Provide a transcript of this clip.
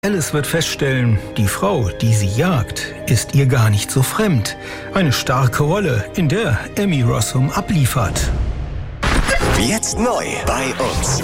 Alice wird feststellen, die Frau, die sie jagt, ist ihr gar nicht so fremd. Eine starke Rolle, in der Emmy Rossum abliefert. Jetzt neu bei uns.